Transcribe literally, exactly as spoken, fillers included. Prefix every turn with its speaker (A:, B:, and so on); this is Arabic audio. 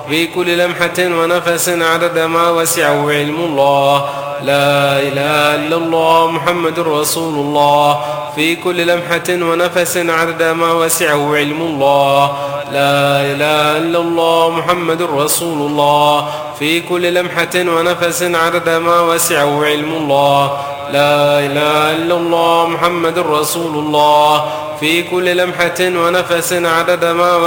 A: في كل لمحة ونفس عدد ما وسعه علم الله. لا إله إلا الله محمد رسول الله في كل لمحة ونفس عدد ما وسعه علم الله. لا إله إلا الله محمد رسول الله في كل لمحة ونفس عدد ما وسعه علم الله. لا إله إلا الله محمد رسول الله في كل لمحة ونفس عدد ما